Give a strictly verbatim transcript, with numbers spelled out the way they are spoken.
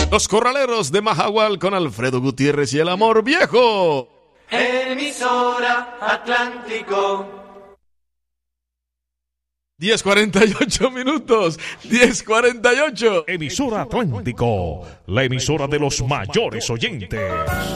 Los Corraleros de Majagual con Alfredo Gutiérrez y el amor viejo. Emisora Atlántico. diez cuarenta y ocho minutos. diez cuarenta y ocho. Emisora Atlántico, la emisora de los mayores oyentes.